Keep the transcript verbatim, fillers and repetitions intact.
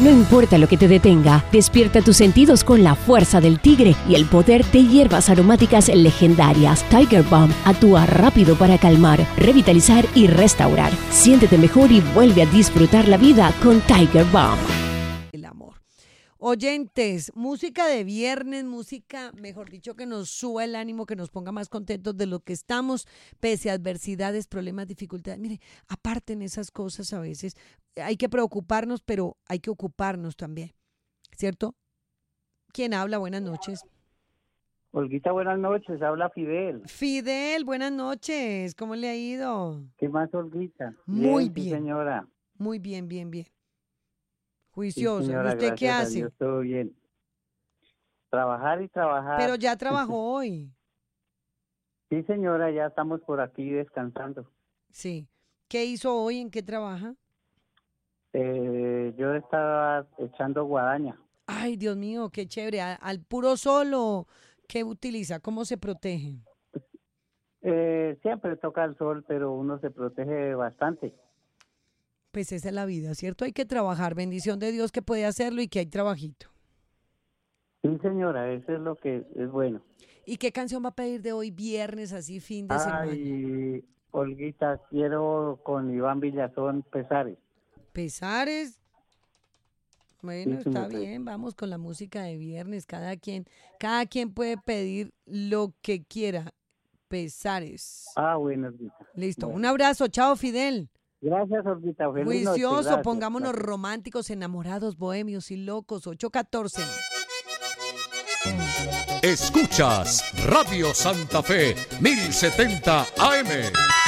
No importa lo que te detenga, despierta tus sentidos con la fuerza del tigre y el poder de hierbas aromáticas legendarias. Tiger Balm actúa rápido para calmar, revitalizar y restaurar. Siéntete mejor y vuelve a disfrutar la vida con Tiger Balm. El amor. Oyentes, música de viernes, música, mejor dicho, que nos suba el ánimo, que nos ponga más contentos de lo que estamos, pese a adversidades, problemas, dificultades. Mire, aparten esas cosas a veces. Hay que preocuparnos, pero hay que ocuparnos también, ¿cierto? ¿Quién habla? Buenas noches. Olguita, buenas noches, habla Fidel. Fidel, buenas noches, ¿cómo le ha ido? ¿Qué más, Olguita? Muy bien. Sí, bien. señora. Muy bien, bien, bien. Sí, Juiciosa. señora, ¿Y usted qué gracias a hace? Dios, todo bien. Trabajar y trabajar. Pero ya trabajó hoy. Sí, señora, ya estamos por aquí descansando. Sí. ¿Qué hizo hoy? ¿En qué trabaja? Eh, yo estaba echando guadaña. Ay, Dios mío, qué chévere. ¿Al, al puro sol o qué utiliza? ¿Cómo se protege? Eh, siempre toca el sol, pero uno se protege bastante. Pues esa es la vida, ¿cierto? Hay que trabajar. Bendición de Dios que puede hacerlo y que hay trabajito. Sí, señora, eso es lo que es bueno. ¿Y qué canción va a pedir de hoy viernes, así fin de semana? Ay, Olguita, quiero con Iván Villazón Pesares. Pesares. Bueno, Sí, está señora. bien, vamos con la música de viernes. Cada quien, cada quien puede pedir lo que quiera. Pesares. Ah, bueno, Olguita. Listo. Bueno. Un abrazo. Chao, Fidel. Gracias, Olguita. Feliz noche. Juicioso, Gracias. pongámonos Gracias. románticos, enamorados, bohemios y locos. ocho catorce. Escuchas Radio Santa Fe mil setenta A M.